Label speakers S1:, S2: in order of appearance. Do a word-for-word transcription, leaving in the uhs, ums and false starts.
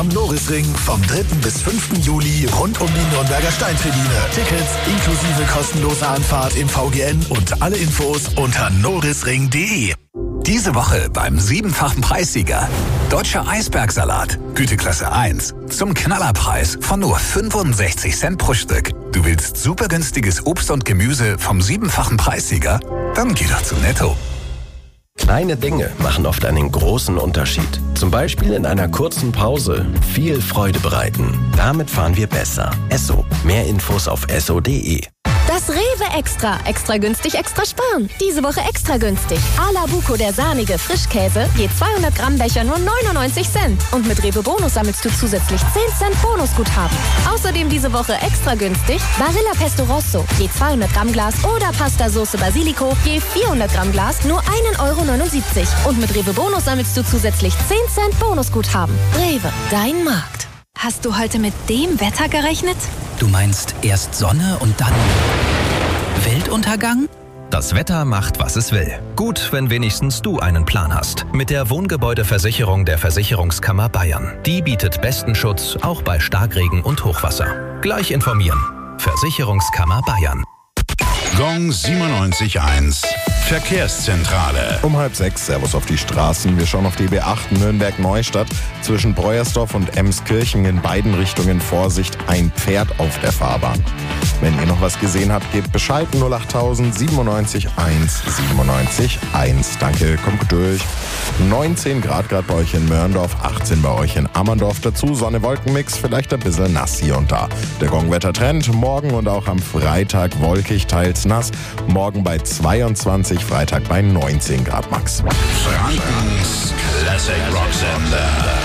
S1: am Norisring vom dritten bis fünften Juli rund um die Nürnberger Steintribüne. Tickets inklusive kostenloser Anfahrt im V G N und alle Infos unter norisring punkt de.
S2: Diese Woche beim siebenfachen Preissieger. Deutscher Eisbergsalat, Güteklasse eins. Zum Knallerpreis von nur fünfundsechzig Cent pro Stück. Du willst super günstiges Obst und Gemüse vom siebenfachen Preissieger? Dann geh doch zu Netto.
S3: Kleine Dinge machen oft einen großen Unterschied. Zum Beispiel in einer kurzen Pause viel Freude bereiten. Damit fahren wir besser. Esso. Mehr Infos auf esso punkt de.
S4: Das Rewe Extra. Extra günstig, extra sparen. Diese Woche extra günstig. A la Buco, der sahnige Frischkäse. Je zweihundert Gramm Becher nur neunundneunzig Cent. Und mit Rewe Bonus sammelst du zusätzlich zehn Cent Bonusguthaben. Außerdem diese Woche extra günstig Barilla Pesto Rosso. Je zweihundert Gramm Glas oder Pasta Sauce Basilico. Je vierhundert Gramm Glas nur ein Euro neunundsiebzig. Und mit Rewe Bonus sammelst du zusätzlich zehn Cent Bonusguthaben. Rewe, dein Markt.
S5: Hast du heute mit dem Wetter gerechnet?
S6: Du meinst erst Sonne und dann Weltuntergang?
S7: Das Wetter macht, was es will. Gut, wenn wenigstens du einen Plan hast. Mit der Wohngebäudeversicherung der Versicherungskammer Bayern. Die bietet besten Schutz, auch bei Starkregen und Hochwasser. Gleich informieren. Versicherungskammer Bayern.
S8: Gong siebenundneunzig Komma eins. Verkehrszentrale.
S9: Um halb sechs, Servus auf die Straßen. Wir schauen auf die B acht Nürnberg-Neustadt. Zwischen Breuersdorf und Emskirchen in beiden Richtungen Vorsicht, ein Pferd auf der Fahrbahn. Wenn ihr noch was gesehen habt, gebt Bescheid. null achttausend siebenundneunzig eins siebenundneunzig eins. Danke, kommt gut durch. neunzehn Grad gerade bei euch in Mörndorf, achtzehn bei euch in Ammerndorf. Dazu Sonne-Wolken-Mix, vielleicht ein bisschen nass hier und da. Der Gong-Wetter-Trend, morgen und auch am Freitag wolkig, teils nass. Morgen bei zweiundzwanzig, Freitag bei neunzehn Grad max.
S8: Frankens Classic Rock Sender.